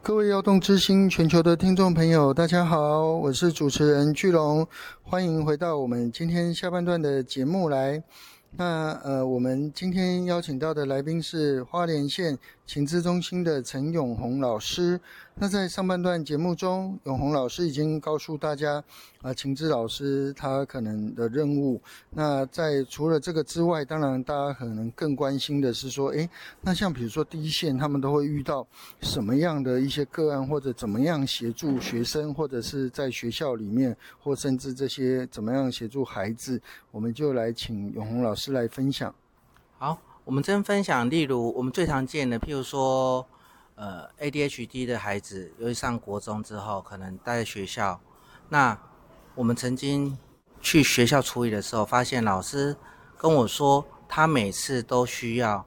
各位耀动之星全球的听众朋友，大家好，我是主持人巨龙，欢迎回到我们今天下半段的节目来。我们今天邀请到的来宾是花莲县情资中心的陈永宏老师。那在上半段节目中，永宏老师已经告诉大家，情资老师他可能的任务。那除了这个之外，当然大家可能更关心的是说，那像比如说第一线，他们都会遇到什么样的一些个案，或者怎么样协助学生，或者是在学校里面，或甚至这些怎么样协助孩子，我们就来请永宏老师来分享。 好，我们这边分享，例如我们最常见的，譬如说ADHD 的孩子，尤其上国中之后，可能待在学校。那我们曾经去学校处理的时候，发现老师跟我说，他每次都需要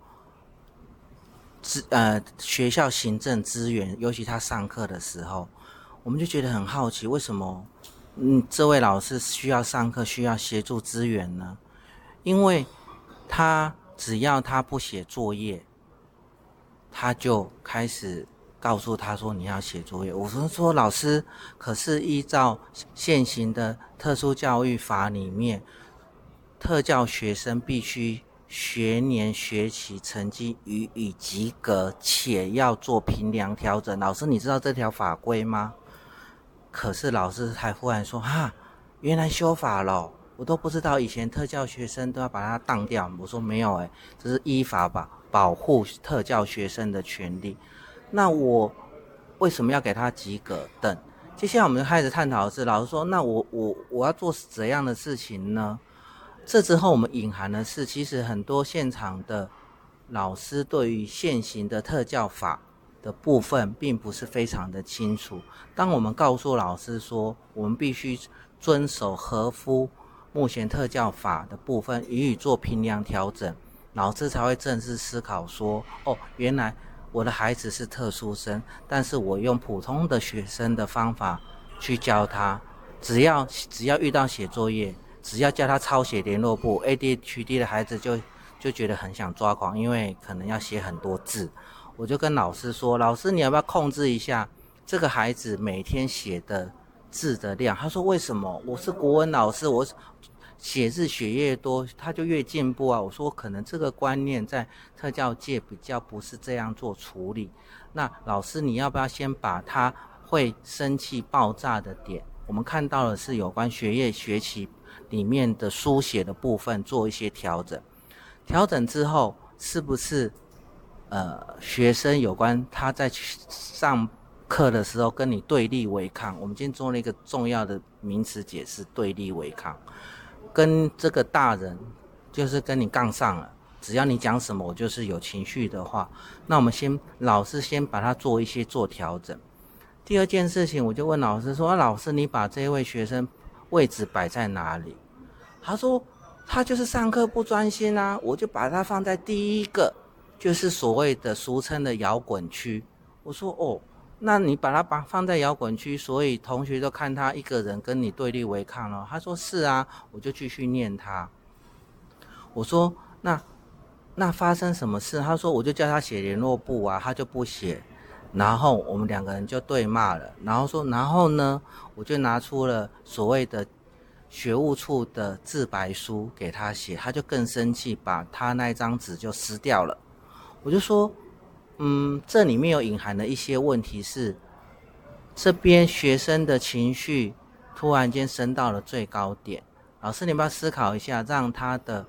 学校行政资源，尤其他上课的时候，我们就觉得很好奇，为什么这位老师需要上课，需要协助资源呢？因为只要他不写作业，他就开始告诉他说你要写作业。我说老师，可是依照现行的特殊教育法里面，特教学生必须学年学期成绩予以及格，且要做评量调整。老师，你知道这条法规吗？可是老师还忽然说原来修法了，我都不知道，以前特教学生都要把它当掉。我说没有这是依法保护特教学生的权利。那我为什么要给他及格等？接下来我们开始探讨的是，老师说那我要做怎样的事情呢？这之后我们隐含的是，其实很多现场的老师对于现行的特教法的部分并不是非常的清楚。当我们告诉老师说我们必须遵守合乎目前特教法的部分予以做评量调整，老师才会正式思考说原来我的孩子是特殊生，但是我用普通的学生的方法去教他，只要遇到写作业，只要叫他抄写联络簿， ADHD 的孩子就觉得很想抓狂，因为可能要写很多字。我就跟老师说，老师你要不要控制一下这个孩子每天写的字的量？他说为什么？我是国文老师，我写字写越多他就越进步啊。我说可能这个观念在特教界比较不是这样做处理。那老师你要不要先把他会生气爆炸的点，我们看到的是有关学业学期里面的书写的部分做一些调整之后，是不是学生有关他在上课的时候跟你对立违抗？我们今天做了一个重要的名词解释，对立违抗。跟这个大人就是跟你杠上了，只要你讲什么我就是有情绪的话，那我们老师先把它做调整。第二件事情，我就问老师说，老师你把这位学生位置摆在哪里？他说他就是上课不专心啊，我就把他放在第一个，就是所谓的俗称的摇滚区。我说那你把他放在摇滚区，所以同学都看他一个人跟你对立违抗了。他说是啊，我就继续念他。我说那发生什么事？他说我就叫他写联络簿啊，他就不写，然后我们两个人就对骂了。然后呢，我就拿出了所谓的学务处的自白书给他写，他就更生气，把他那一张纸就撕掉了。我就说这里面有隐含的一些问题是，这边学生的情绪突然间升到了最高点，老师你要不要思考一下，让他的